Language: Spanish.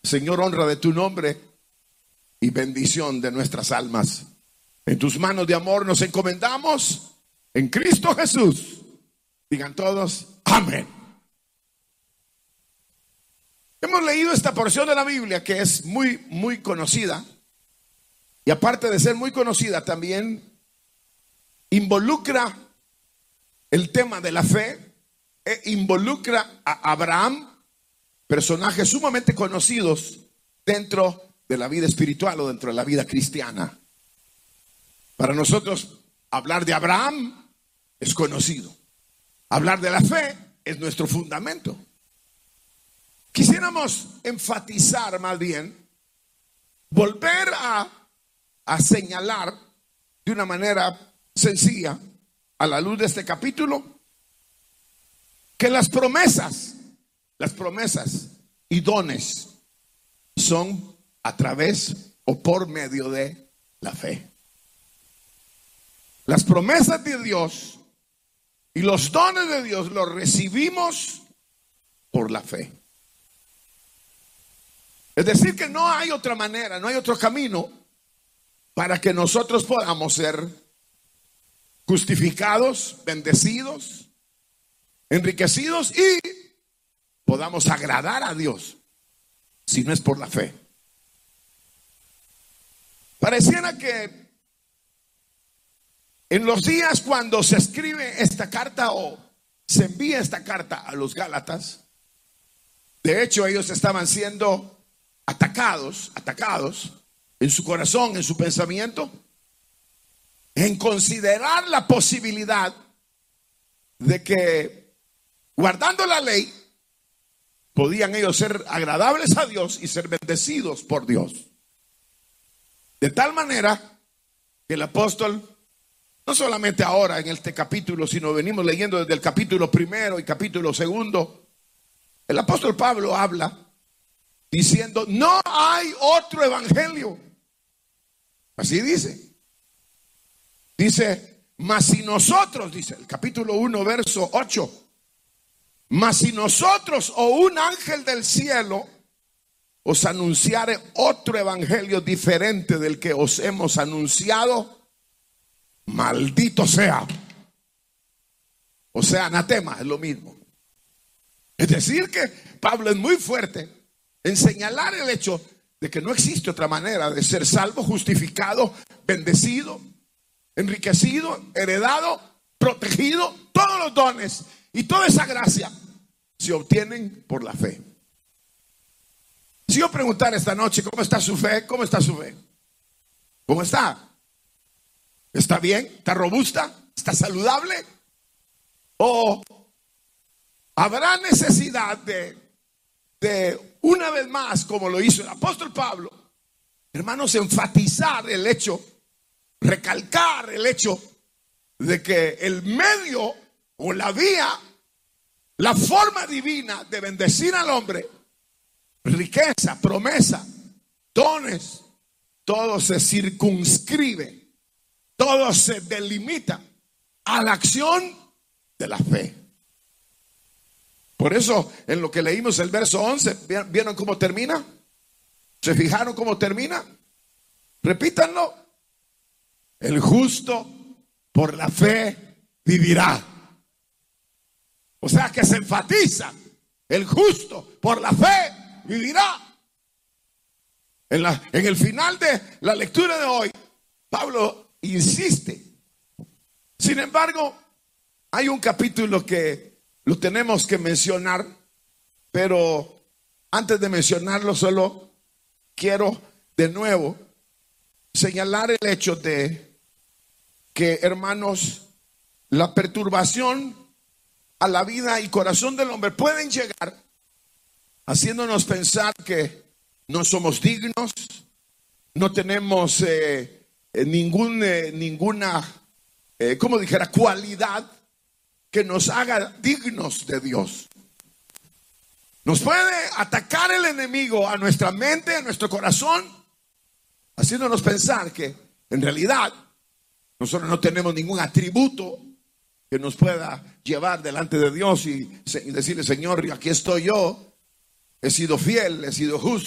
Señor, honra de tu nombre y bendición de nuestras almas. En tus manos de amor nos encomendamos en Cristo Jesús. Digan todos, amén. Hemos leído esta porción de la Biblia que es muy conocida. Y aparte de ser muy conocida, también involucra el tema de la fe. Involucra a Abraham, personajes sumamente conocidos dentro de la vida espiritual o dentro de la vida cristiana. Para nosotros, hablar de Abraham es conocido. Hablar de la fe es nuestro fundamento. Quisiéramos enfatizar más bien, volver a señalar de una manera sencilla, a la luz de este capítulo, que las promesas y dones son a través o por medio de la fe. Las promesas de Dios y los dones de Dios los recibimos por la fe. Es decir, que no hay otra manera, no hay otro camino para que nosotros podamos ser justificados, bendecidos, enriquecidos y podamos agradar a Dios si no es por la fe. Pareciera que en los días cuando se escribe esta carta o se envía esta carta a los Gálatas, de hecho ellos estaban siendo atacados en su corazón, en su pensamiento, en considerar la posibilidad de que guardando la ley podían ellos ser agradables a Dios y ser bendecidos por Dios. De tal manera que el apóstol, no solamente ahora en este capítulo, sino venimos leyendo desde el capítulo 1 y capítulo 2, el apóstol Pablo habla diciendo, no hay otro evangelio. Así dice. Dice, mas si nosotros, dice el capítulo 1, verso 8, mas si nosotros o un ángel del cielo os anunciare otro evangelio diferente del que os hemos anunciado, maldito sea. O sea, anatema, es lo mismo. Es decir que Pablo es muy fuerte en señalar el hecho de que no existe otra manera de ser salvo, justificado, bendecido, enriquecido, heredado, protegido. Todos los dones y toda esa gracia se obtienen por la fe. Si yo preguntara esta noche, ¿cómo está su fe? ¿Cómo está su fe? ¿Cómo está? ¿Está bien? ¿Está robusta? ¿Está saludable? ¿O habrá necesidad de una vez más, como lo hizo el apóstol Pablo, hermanos, enfatizar el hecho, recalcar el hecho de que el medio o la vía, la forma divina de bendecir al hombre, riqueza, promesa, dones, todo se circunscribe, todo se delimita a la acción de la fe? Por eso, en lo que leímos el verso 11, ¿vieron cómo termina? ¿Se fijaron cómo termina? Repítanlo. El justo por la fe vivirá. O sea que se enfatiza, el justo por la fe vivirá. En el final de la lectura de hoy, Pablo insiste. Sin embargo, hay un capítulo que lo tenemos que mencionar, pero antes de mencionarlo solo quiero de nuevo señalar el hecho de que, hermanos, la perturbación a la vida y corazón del hombre pueden llegar haciéndonos pensar que no somos dignos, no tenemos ninguna, como dijera, cualidad que nos haga dignos de Dios. Nos puede atacar el enemigo a nuestra mente, a nuestro corazón, haciéndonos pensar que en realidad nosotros no tenemos ningún atributo que nos pueda llevar delante de Dios y decirle, Señor, aquí estoy yo, he sido fiel, he sido justo.